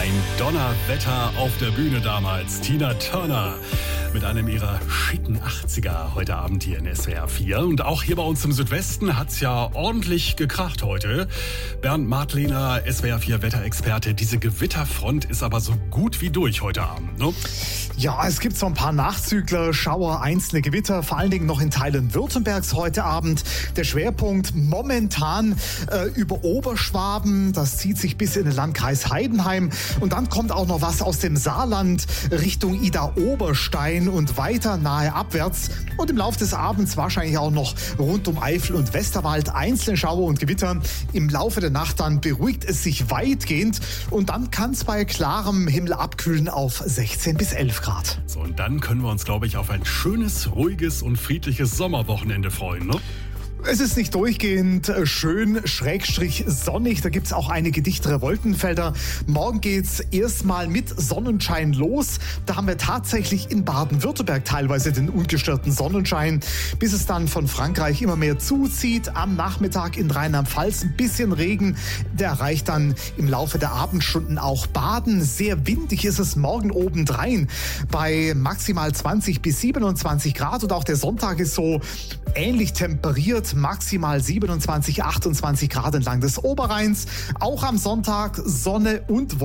Ein Donnerwetter auf der Bühne damals. Tina Turner mit einem ihrer schicken 80er heute Abend hier in SWR 4. Und auch hier bei uns im Südwesten hat's ja ordentlich gekracht heute. Bernd Martlehner, SWR 4 Wetterexperte. Diese Gewitterfront ist aber so gut wie durch heute Abend, ne? Ja, es gibt so ein paar Nachzügler, Schauer, einzelne Gewitter, vor allen Dingen noch in Teilen Württembergs heute Abend. Der Schwerpunkt momentan über Oberschwaben, das zieht sich bis in den Landkreis Heidenheim. Und dann kommt auch noch was aus dem Saarland Richtung Idar-Oberstein und weiter nahe abwärts. Und im Laufe des Abends wahrscheinlich auch noch rund um Eifel und Westerwald einzelne Schauer und Gewitter. Im Laufe der Nacht dann beruhigt es sich weitgehend und dann kann es bei klarem Himmel abkühlen auf 16 bis 11 Grad. So, und dann können wir uns, glaube ich, auf ein schönes, ruhiges und friedliches Sommerwochenende freuen, ne? Es ist nicht durchgehend schön, schrägstrich sonnig. Da gibt's auch einige dichtere Wolkenfelder. Morgen geht's erstmal mit Sonnenschein los. Da haben wir tatsächlich in Baden-Württemberg teilweise den ungestörten Sonnenschein, bis es dann von Frankreich immer mehr zuzieht. Am Nachmittag in Rheinland-Pfalz ein bisschen Regen. Der erreicht dann im Laufe der Abendstunden auch Baden. Sehr windig ist es morgen obendrein bei maximal 20 bis 27 Grad. Und auch der Sonntag ist so ähnlich temperiert, maximal 27, 28 Grad entlang des Oberrheins. Auch am Sonntag Sonne und